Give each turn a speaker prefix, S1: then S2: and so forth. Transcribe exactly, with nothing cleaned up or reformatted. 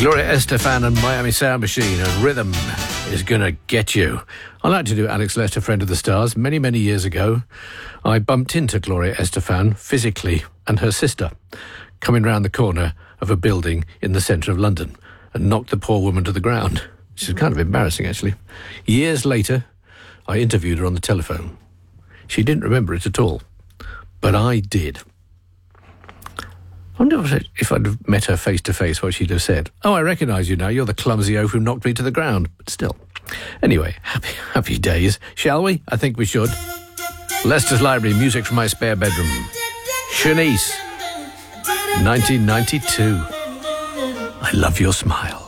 S1: Gloria Estefan and Miami Sound Machine, and Rhythm is Gonna Get You. I like to do Alex Lester, Friend of the Stars. Many, many years ago, I bumped into Gloria Estefan physically and her sister coming round the corner of a building in the centre of London and knocked the poor woman to the ground. Which is kind of embarrassing, actually. Years later, I interviewed her on the telephone. She didn't remember it at all, but I did. I wonder if I'd have met her face-to-face, what she'd have said. Oh, I recognise you now. You're the clumsy oaf who knocked me to the ground. But still. Anyway, happy, happy days. Shall we? I think we should. Leicester's Library, music from my spare bedroom. Shanice, nineteen ninety-two. I love your smile.